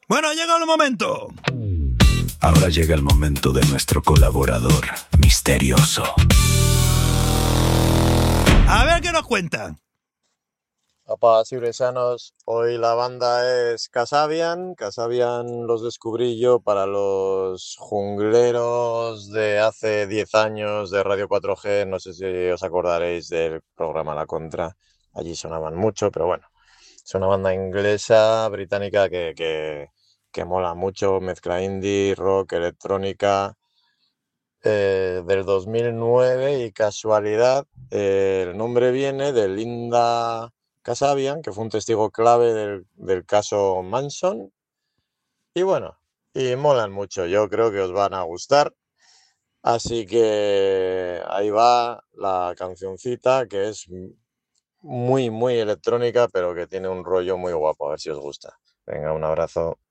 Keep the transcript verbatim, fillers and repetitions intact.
Bueno, ha llegado el momento. Ahora llega el momento de nuestro colaborador misterioso. A ver qué nos cuenta. Opa, ciuresanos, hoy la banda es Kasabian. Kasabian los descubrí yo para los jungleros de hace diez años de Radio cuatro G. No sé si os acordaréis del programa La Contra. Allí sonaban mucho, pero bueno. Es una banda inglesa, británica, que, que, que mola mucho. Mezcla indie, rock, electrónica. Eh, del dos mil nueve y casualidad, eh, el nombre viene de Linda Kasabian, que fue un testigo clave del, del caso Manson. Y bueno, y molan mucho, yo creo que os van a gustar. Así que ahí va la cancioncita, que es muy, muy electrónica, pero que tiene un rollo muy guapo, a ver si os gusta. Venga, un abrazo.